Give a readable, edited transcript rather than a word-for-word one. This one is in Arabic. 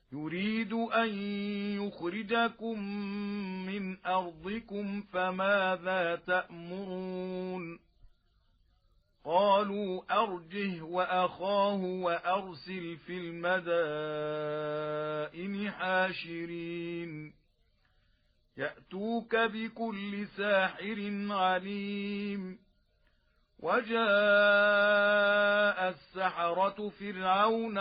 يريد أن يخرجكم من أرضكم فماذا تأمرون قالوا أرجه وأخاه وأرسل في المدائن حاشرين يأتوك بكل ساحر عليم وجاء السحرة فرعون